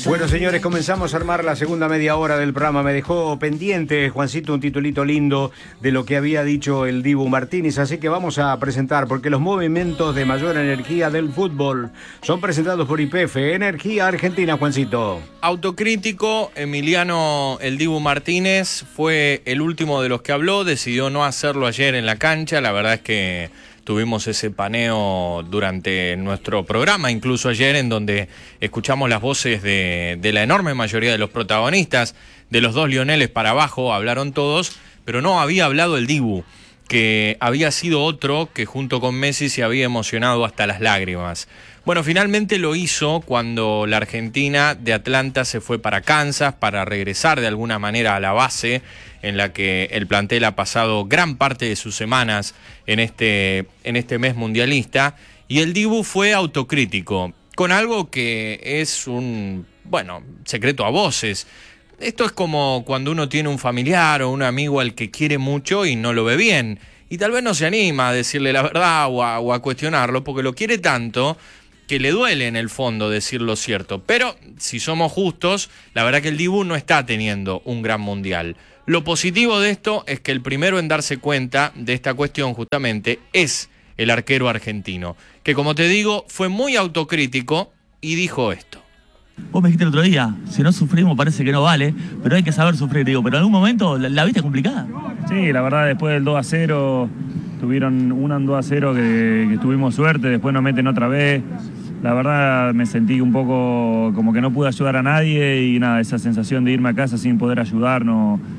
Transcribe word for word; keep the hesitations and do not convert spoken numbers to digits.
Bueno, señores, comenzamos a armar la segunda media hora del programa. Me dejó pendiente, Juancito, un titulito lindo de lo que había dicho el Dibu Martínez, así que vamos a presentar, porque los movimientos de mayor energía del fútbol son presentados por Y P F, Energía Argentina, Juancito. Autocrítico, Emiliano el Dibu Martínez fue el último de los que habló, decidió no hacerlo ayer en la cancha. La verdad es que tuvimos ese paneo durante nuestro programa, incluso ayer, en donde escuchamos las voces de, de la enorme mayoría de los protagonistas, de los dos Lioneles para abajo, hablaron todos, pero no había hablado el Dibu, que había sido otro que junto con Messi se había emocionado hasta las lágrimas. Bueno, finalmente lo hizo cuando la Argentina de Atlanta se fue para Kansas para regresar de alguna manera a la base en la que el plantel ha pasado gran parte de sus semanas en este, en este mes mundialista, y el Dibu fue autocrítico con algo que es un, bueno, secreto a voces. Esto es como cuando uno tiene un familiar o un amigo al que quiere mucho y no lo ve bien, y tal vez no se anima a decirle la verdad o a, o a cuestionarlo porque lo quiere tanto que le duele en el fondo decir lo cierto. Pero si somos justos, la verdad que el Dibu no está teniendo un gran mundial. Lo positivo de esto es que el primero en darse cuenta de esta cuestión justamente es el arquero argentino, que como te digo fue muy autocrítico y dijo esto. Vos me dijiste el otro día, si no sufrimos parece que no vale, pero hay que saber sufrir, digo, pero en algún momento la, la viste complicada. Sí, la verdad, después del dos a cero, tuvieron un dos a cero que, que tuvimos suerte, después nos meten otra vez. La verdad me sentí un poco como que no pude ayudar a nadie y nada, esa sensación de irme a casa sin poder ayudar no,